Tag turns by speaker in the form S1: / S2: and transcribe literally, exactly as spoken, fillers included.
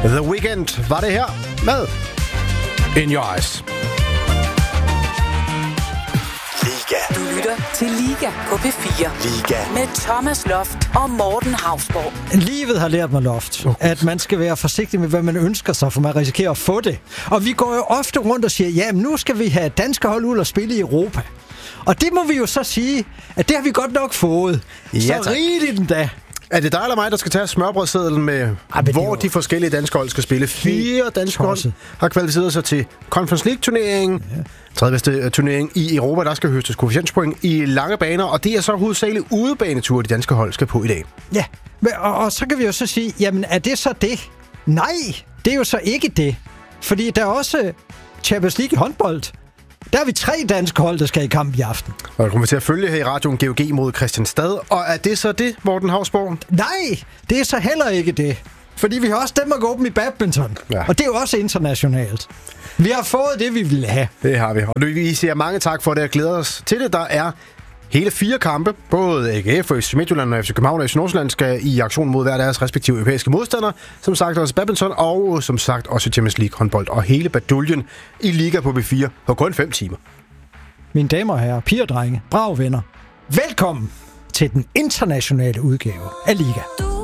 S1: The Weeknd var det her med In Your Eyes.
S2: Liga. Du lytter til Liga på P fire. Liga. Med Thomas Loft og Morten Hausborg.
S3: Livet har lært mig, Loft, at man skal være forsigtig med, hvad man ønsker sig, for man risikerer at få det. Og vi går jo ofte rundt og siger, ja, men nu skal vi have danske hold ud og spille i Europa. Og det må vi jo så sige, at det har vi godt nok fået.
S1: Ja,
S3: så rigeligt endda.
S1: Er det dig eller mig, der skal tage smørbrødsedlen med, Ej, hvor de forskellige danske hold skal spille? Fire danske hold har kvalificeret sig til Conference League-turneringen. Ja. tredje bedste turnering i Europa, der skal høstes koefficientspoint i lange baner, og det er så hovedsageligt udebaneture, de danske hold skal på i dag.
S3: Ja, og, og så kan vi jo så sige, jamen er det så det? Nej, det er jo så ikke det. Fordi der er også Champions League i håndbold. Der er vi tre danske hold, der skal i kamp i aften.
S1: Og der kommer vi til at følge her i radioen G O G mod Kristianstad. Og er det så det, Morten Hausborg?
S3: Nej, det er så heller ikke det. Fordi vi har også Danmark Open i badminton. Ja. Og det er jo også internationalt. Vi har fået det, vi ville have.
S1: Det har vi. Og vi siger mange tak for det og glæder os til det. Der er hele fire kampe. Både A G F, F C Midtjylland og F C København og F C Nordsjælland skal i aktion mod hver deres respektive europæiske modstandere. Som sagt også badminton og som sagt også Champions League håndbold. Og hele baduljen i Liga på P fire på kun fem timer.
S3: Mine damer og herrer, piger og drenge, brave venner. Velkommen til den internationale udgave af Liga.